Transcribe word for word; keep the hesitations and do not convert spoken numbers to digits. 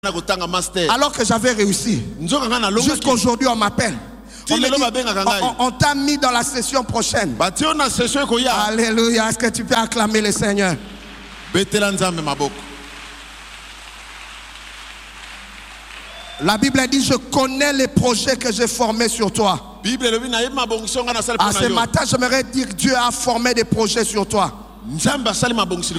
Alors que j'avais réussi. Jusqu'aujourd'hui, on m'appelle. On, me dit, on, on t'a mis dans la session prochaine. Alléluia. Est-ce que tu peux acclamer le Seigneur? La Bible dit, je connais les projets que j'ai formés sur toi. À ce matin, j'aimerais dire, Dieu a formé des projets sur toi.